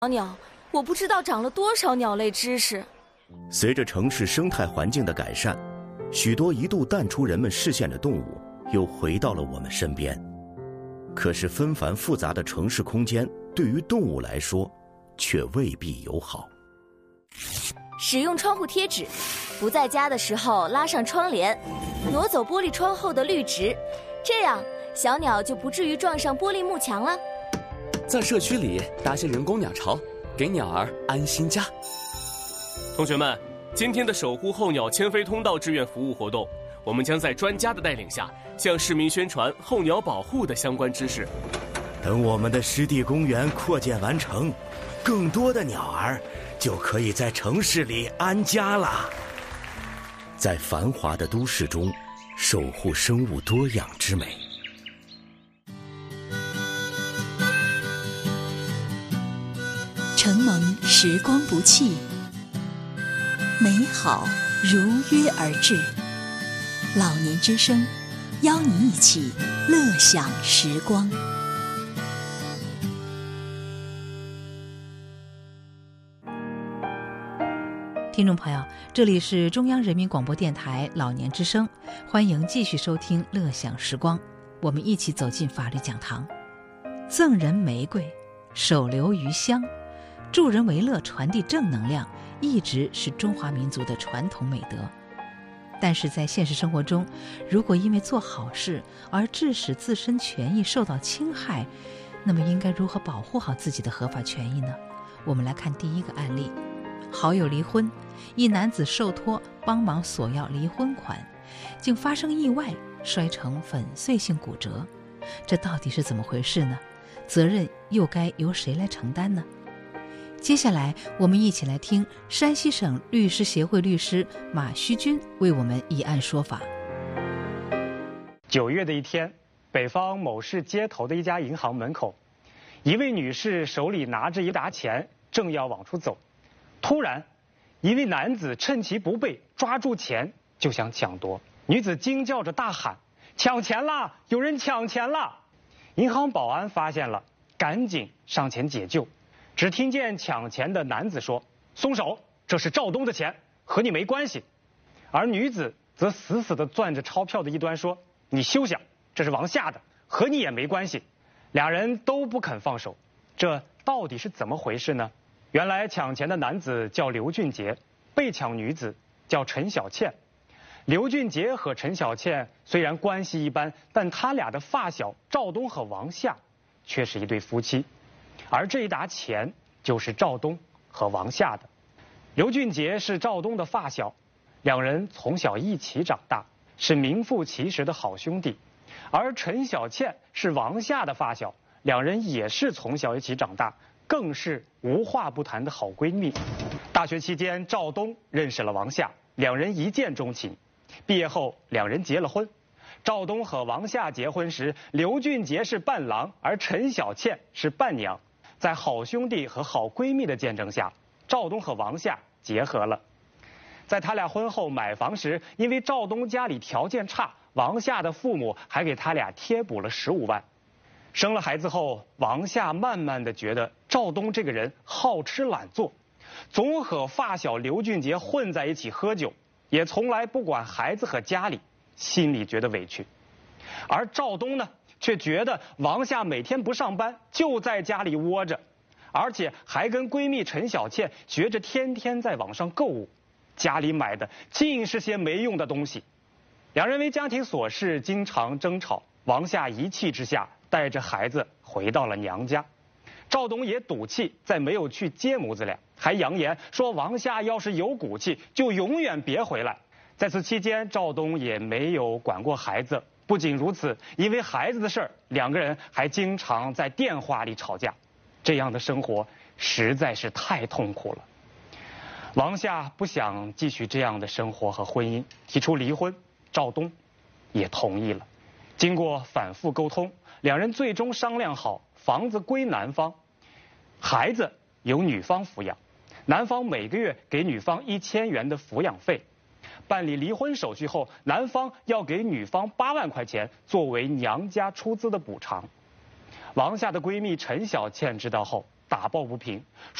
鸟，我不知道长了多少鸟类知识。 随着城市生态环境的改善，许多一度淡出人们视线的动物又回到了我们身边。可是纷繁复杂的城市空间对于动物来说却未必友好。 使用窗户贴纸，不在家的时候拉上窗帘，挪走玻璃窗后的绿植，这样小鸟就不至于撞上玻璃幕墙了。 在社区里搭些人工鸟巢，给鸟儿安心家。 同学们，今天的守护候鸟迁飞通道志愿服务活动，我们将在专家的带领下，向市民宣传候鸟保护的相关知识。 等我们的湿地公园扩建完成，更多的鸟儿就可以在城市里安家了。在繁华的都市中，守护生物多样之美。 承蒙时光不弃，美好如约而至。老年之声，邀你一起乐享时光。 听众朋友，这里是中央人民广播电台老年之声，欢迎继续收听乐享时光。我们一起走进法律讲堂。赠人玫瑰，手留余香，助人为乐，传递正能量，一直是中华民族的传统美德。但是在现实生活中，如果因为做好事而致使自身权益受到侵害，那么应该如何保护好自己的合法权益呢？我们来看第一个案例。好友离婚，一男子受托帮忙索要离婚款，竟发生意外，摔成粉碎性骨折。这到底是怎么回事呢？责任又该由谁来承担呢？接下来我们一起来听山西省律师协会律师马须军为我们以案说法。 9月的一天，北方某市街头的一家银行门口，一位女士手里拿着一沓钱，正要往出走，突然一位男子趁其不备，抓住钱就想抢夺。女子惊叫着大喊：抢钱啦！有人抢钱啦！银行保安发现了，赶紧上前解救。只听见抢钱的男子说：松手，这是赵东的钱，和你没关系。而女子则死死地攥着钞票的一端说：你休想，这是王夏的，和你也没关系。俩人都不肯放手，这到底是怎么回事呢？原来抢钱的男子叫刘俊杰，被抢女子叫陈小倩。刘俊杰和陈小倩虽然关系一般，但他俩的发小赵东和王夏却是一对夫妻，而这一沓钱就是赵东和王夏的。刘俊杰是赵东的发小，两人从小一起长大，是名副其实的好兄弟。而陈小倩是王夏的发小，两人也是从小一起长大，更是无话不谈的好闺蜜。大学期间，赵东认识了王夏，两人一见钟情。毕业后，两人结了婚。赵东和王夏结婚时，刘俊杰是伴郎，而陈小倩是伴娘。在好兄弟和好闺蜜的见证下，赵东和王夏结合了。在他俩婚后买房时，因为赵东家里条件差，王夏的父母还给他俩贴补了15万。生了孩子后，王夏慢慢的觉得赵东这个人好吃懒做，总和发小刘俊杰混在一起喝酒，也从来不管孩子和家里，心里觉得委屈。而赵东呢，却觉得王夏每天不上班，就在家里窝着，而且还跟闺蜜陈小倩学着天天在网上购物，家里买的尽是些没用的东西。两人为家庭琐事经常争吵，王夏一气之下带着孩子回到了娘家。赵东也赌气，再没有去接母子俩，还扬言说王夏要是有骨气，就永远别回来。在此期间，赵东也没有管过孩子。不仅如此，因为孩子的事儿，两个人还经常在电话里吵架。这样的生活实在是太痛苦了。王夏不想继续这样的生活和婚姻，提出离婚，赵东也同意了。经过反复沟通，两人最终商量好，房子归男方，孩子由女方抚养，男方每个月给女方1000元的抚养费。办理离婚手续后，男方要给女方8万块钱作为娘家出资的补偿。王夏的闺蜜陈小倩知道后， 打抱不平。